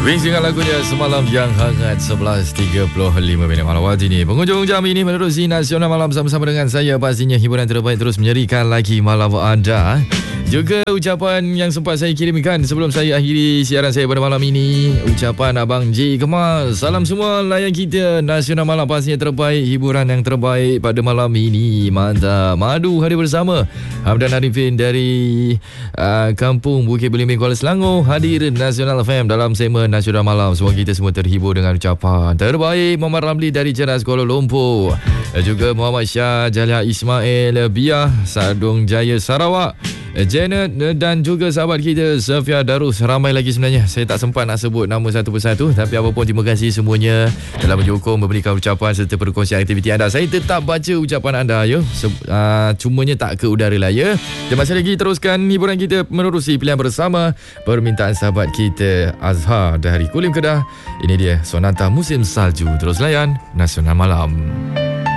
Wings dengan lagunya Semalam Yang Hangat 11.35 malam waktu ini. Penghujung jam ini menerusi Nasional Malam bersama dengan saya. Pastinya hiburan terbaik terus menyerikan lagi malam anda. Juga ucapan yang sempat saya kirimkan sebelum saya akhiri siaran saya pada malam ini. Ucapan Abang J. Kemal. Salam semua layan kita. Nasional Malam pastinya terbaik. Hiburan yang terbaik pada malam ini. Mantap. Madu hadir bersama Hamdan Arifin dari Kampung Bukit Belimbing, Kuala Selangor. Hadir Nasional FM dalam segmen Nasional Malam. Semoga kita semua terhibur dengan ucapan terbaik. Muhammad Ramli dari Ceras, Kuala Lumpur. Dan juga Muhammad Syah Jalha Ismail Biah, Sadung Jaya, Sarawak. Janet dan juga sahabat kita Safia Darus. Ramai lagi sebenarnya. Saya tak sempat nak sebut nama satu persatu. Tapi apapun, terima kasih semuanya telah menyokong, memberikan ucapan serta berkongsi aktiviti anda. Saya tetap baca ucapan anda ya. Cumanya tak ke udara lah ya. Dan masih lagi teruskan hiburan kita menerusi pilihan bersama permintaan sahabat kita Azhar dari Kulim Kedah. Ini dia Sonata Musim Salju. Terus layan Nasional Malam.